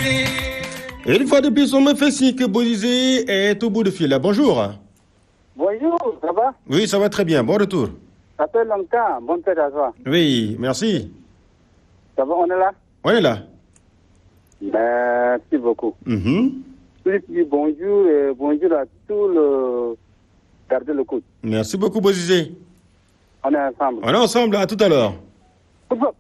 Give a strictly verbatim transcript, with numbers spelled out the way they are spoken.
Et une fois de plus, on me fait signe que Bozizé est au bout de fil. Bonjour. Bonjour, ça va? Oui, ça va très bien. Bon retour. Ça fait longtemps. Bonne fête à toi. Oui, merci. Ça va, on est là? On est là. Merci beaucoup. Mm-hmm. Je dis bonjour et bonjour à tout le gardien le coup. Merci beaucoup, Bozizé. On est ensemble. On est ensemble. À tout à l'heure. Football.